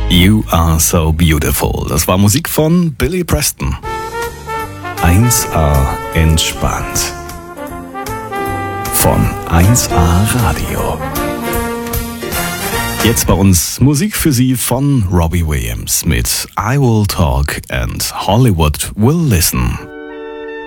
You Are So Beautiful. Das war Musik von Billy Preston. 1A entspannt. Von 1A Radio. Jetzt bei uns Musik für Sie von Robbie Williams mit I Will Talk and Hollywood Will Listen.